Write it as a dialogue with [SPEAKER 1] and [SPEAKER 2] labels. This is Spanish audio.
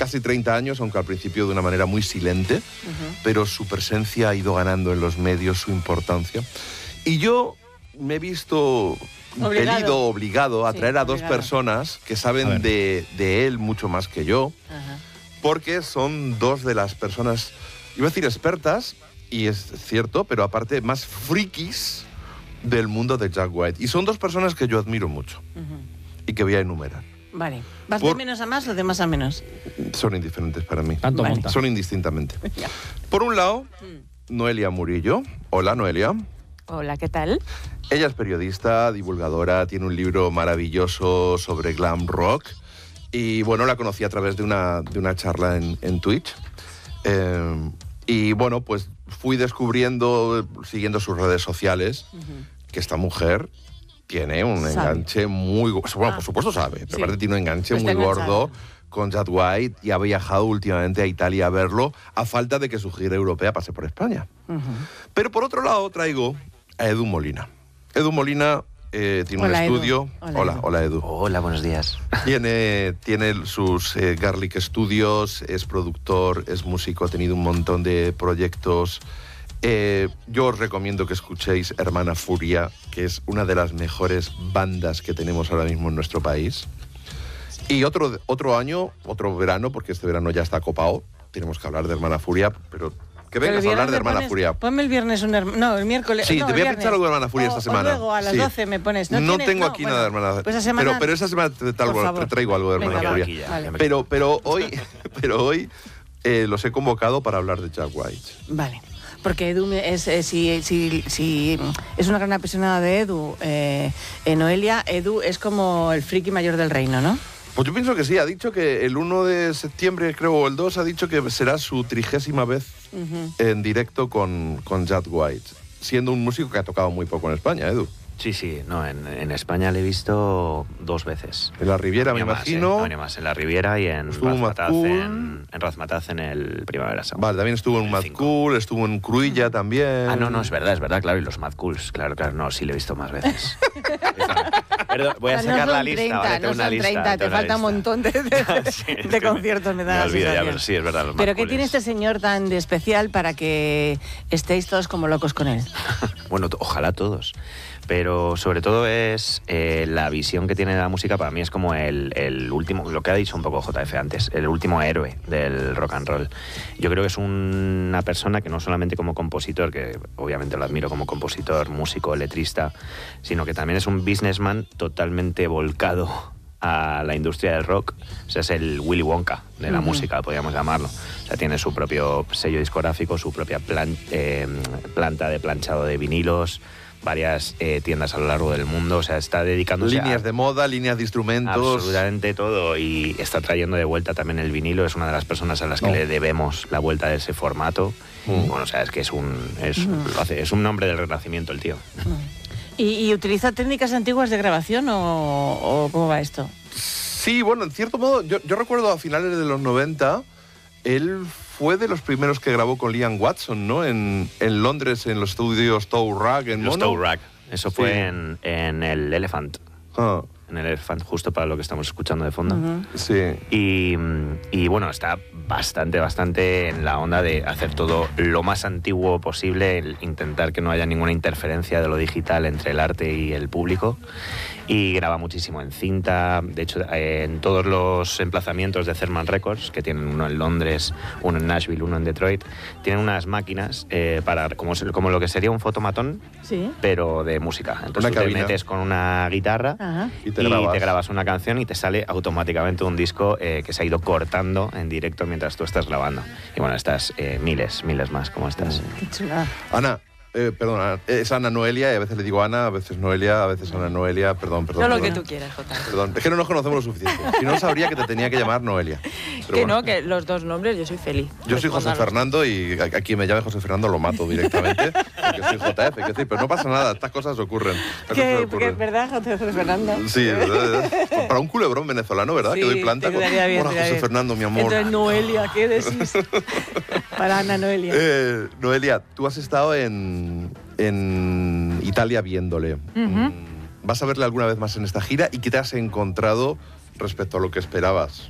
[SPEAKER 1] casi 30 años, aunque al principio de una manera muy silente, pero su presencia ha ido ganando en los medios, su importancia. Y yo me he visto obligado a traer a dos personas que saben de él mucho más que yo, porque son dos de las personas, iba a decir expertas, y es cierto, pero aparte más frikis del mundo de Jack White. Y son dos personas que yo admiro mucho y que voy a enumerar.
[SPEAKER 2] Vale. ¿Vas de menos a más o de más a menos?
[SPEAKER 1] Son indiferentes para mí.
[SPEAKER 2] Vale.
[SPEAKER 1] Son indistintamente. Por un lado, Noelia Murillo. Hola, Noelia.
[SPEAKER 3] Hola, ¿qué tal?
[SPEAKER 1] Ella es periodista, divulgadora, tiene un libro maravilloso sobre glam rock. Y bueno, la conocí a través de una charla en Twitch. Y bueno, pues fui descubriendo, siguiendo sus redes sociales, que esta mujer tiene un enganche muy... Bueno, por supuesto sabe, pero aparte tiene un enganche muy gordo con Jack White y ha viajado últimamente a Italia a verlo a falta de que su gira europea pase por España. Pero por otro lado traigo a Edu Molina. Edu Molina tiene un estudio... Hola, Edu.
[SPEAKER 4] Hola, buenos días.
[SPEAKER 1] Tiene sus Garlic Studios, es productor, es músico, ha tenido un montón de proyectos. Yo os recomiendo que escuchéis Hermana Furia, que es una de las mejores bandas que tenemos ahora mismo en nuestro país. Y otro año, otro verano, porque este verano ya está copado, tenemos que hablar de Hermana Furia, pero que vengas a hablar de Hermana Furia.
[SPEAKER 2] Ponme el viernes el miércoles.
[SPEAKER 1] Sí,
[SPEAKER 2] no,
[SPEAKER 1] te voy a pinchar algo de Hermana Furia esta semana.
[SPEAKER 2] Luego a las 12 me pones.
[SPEAKER 1] No tengo aquí nada de Hermana Furia.
[SPEAKER 2] Pues esa semana,
[SPEAKER 1] pero esa semana te traigo algo de Hermana Furia. Pero hoy los he convocado para hablar de Jack White.
[SPEAKER 2] Vale. Porque Edu, si es una gran apasionada de Edu, Noelia, Edu es como el friki mayor del reino, ¿no?
[SPEAKER 1] Pues yo pienso que sí, ha dicho que el 1 de septiembre, creo, o el 2, ha dicho que será su 30ª vez en directo con Jack White, siendo un músico que ha tocado muy poco en España, Edu.
[SPEAKER 4] Sí, no, en España le he visto 2 veces.
[SPEAKER 1] En la Riviera, me imagino.
[SPEAKER 4] No, más en la Riviera y en Razmataz en el Primavera Sound.
[SPEAKER 1] Vale, también estuvo en Mad Cool, estuvo en Cruilla también.
[SPEAKER 4] No, es verdad, claro, y los Mad Cools, claro, no, sí le he visto más veces. Perdón, voy a sacar la lista,
[SPEAKER 2] 30,
[SPEAKER 4] vale, tengo una lista.
[SPEAKER 2] 30, te falta un montón de conciertos, me da la
[SPEAKER 4] olvido
[SPEAKER 2] sensación.
[SPEAKER 4] ya, pero sí, es verdad.
[SPEAKER 2] ¿Pero qué tiene este señor tan de especial para que estéis todos como locos con él?
[SPEAKER 4] Bueno, ojalá todos. Pero sobre todo es la visión que tiene de la música. Para mí es como el último, lo que ha dicho un poco JF antes, el último héroe del rock and roll. Yo creo que es una persona que no solamente como compositor, que obviamente lo admiro como compositor, músico, letrista, sino que también es un businessman totalmente volcado a la industria del rock. O sea, es el Willy Wonka de la música, podríamos llamarlo. O sea, tiene su propio sello discográfico, su propia planta de planchado de vinilos, varias tiendas a lo largo del mundo, o sea, está dedicándose
[SPEAKER 1] líneas de moda, líneas de instrumentos,
[SPEAKER 4] absolutamente todo, y está trayendo de vuelta también el vinilo. Es una de las personas a las que le debemos la vuelta de ese formato. Y bueno, o sea, es que es un hombre del Renacimiento el tío.
[SPEAKER 2] ¿Y utiliza técnicas antiguas de grabación o cómo va esto?
[SPEAKER 1] Sí, bueno, en cierto modo, yo recuerdo a finales de los 90, él fue de los primeros que grabó con Liam Watson, ¿no? En Londres, en los estudios Toe Rag, en
[SPEAKER 4] los
[SPEAKER 1] Mono.
[SPEAKER 4] Toe Rag. Eso fue en el Elephant. En el Elephant, justo para lo que estamos escuchando de fondo.
[SPEAKER 1] Sí.
[SPEAKER 4] Y bueno, está bastante en la onda de hacer todo lo más antiguo posible, intentar que no haya ninguna interferencia de lo digital entre el arte y el público. Y graba muchísimo en cinta. De hecho, en todos los emplazamientos de Cerman Records, que tienen uno en Londres, uno en Nashville, uno en Detroit, tienen unas máquinas para como lo que sería un fotomatón, pero de música. Entonces tú te metes con una guitarra y te grabas una canción y te sale automáticamente un disco que se ha ido cortando en directo mientras tú estás grabando. Y bueno, estás miles más como estas.
[SPEAKER 2] Qué chula.
[SPEAKER 1] Ana, perdona, es Ana Noelia, y a veces le digo Ana, a veces Noelia, a veces Ana Noelia, perdón.
[SPEAKER 3] Todo lo que tú quieras, Jota.
[SPEAKER 1] Perdón, es que no nos conocemos lo suficiente. Si no, sabría que te tenía que llamar Noelia. Pero
[SPEAKER 3] que bueno. No, que los dos nombres, yo soy feliz.
[SPEAKER 1] Yo soy José Fernando y a quien me llame José Fernando lo mato directamente, porque soy JF, que decir, pero no pasa nada, estas cosas ocurren.
[SPEAKER 2] Que es verdad, José Fernando.
[SPEAKER 1] Sí, ¿verdad? Para un culebrón venezolano, ¿verdad? Sí, que doy planta con...
[SPEAKER 2] Bien,
[SPEAKER 1] Hola, José Fernando, mi amor.
[SPEAKER 2] Entonces, Noelia, ¿qué decís? Para Ana Noelia.
[SPEAKER 1] Noelia, tú has estado en Italia viéndole. ¿Vas a verle alguna vez más en esta gira? ¿Y qué te has encontrado respecto a lo que esperabas?